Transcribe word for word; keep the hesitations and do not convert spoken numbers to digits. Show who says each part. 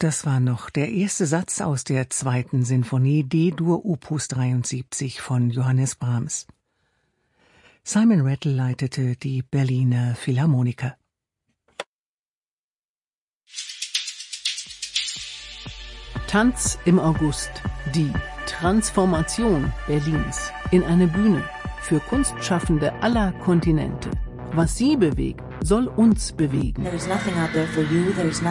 Speaker 1: Das war noch der erste Satz aus der zweiten Sinfonie D-Dur Opus dreiundsiebzig von Johannes Brahms. Simon Rattle leitete die Berliner Philharmoniker.
Speaker 2: Tanz im August. Die Transformation Berlins in eine Bühne für Kunstschaffende aller Kontinente. Was sie bewegt, soll uns bewegen.
Speaker 3: There's nothing out there for you, there's